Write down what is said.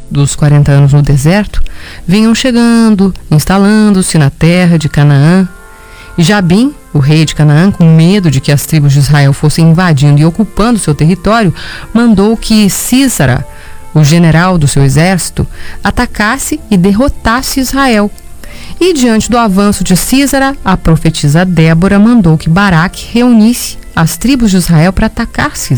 dos 40 anos no deserto, vinham chegando, instalando-se na terra de Canaã. E Jabim, o rei de Canaã, com medo de que as tribos de Israel fossem invadindo e ocupando seu território, mandou que Sísara, o general do seu exército, atacasse e derrotasse Israel. E diante do avanço de Sísara, a profetisa Débora mandou que Baraque reunisse as tribos de Israel para atacar Sísara.